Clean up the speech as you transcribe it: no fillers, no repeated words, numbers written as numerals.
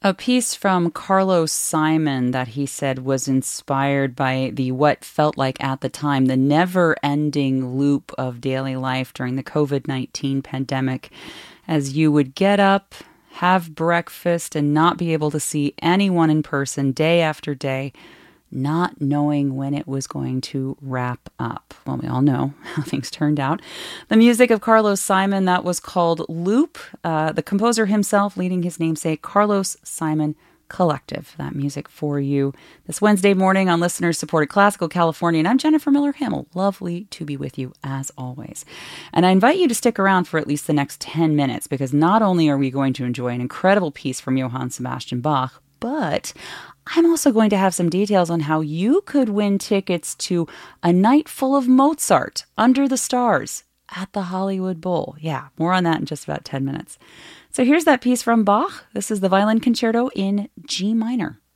A piece from Carlos Simon that he said was inspired by the what felt like at the time the never-ending loop of daily life during the COVID-19 pandemic, as you would get up, have breakfast, and not be able to see anyone in person day after day, not knowing when it was going to wrap up. Well, we all know how things turned out. The music of Carlos Simon, that was called Loop. The composer himself leading his namesake, Carlos Simon Collective. That music for you this Wednesday morning on listener-supported Classical California. And I'm Jennifer Miller-Hamill. Lovely to be with you as always. And I invite you to stick around for at least the next 10 minutes, because not only are we going to enjoy an incredible piece from Johann Sebastian Bach, but I'm also going to have some details on how you could win tickets to a night full of Mozart under the stars at the Hollywood Bowl. Yeah, more on that in just about 10 minutes. So here's that piece from Bach. This is the Violin Concerto in G minor.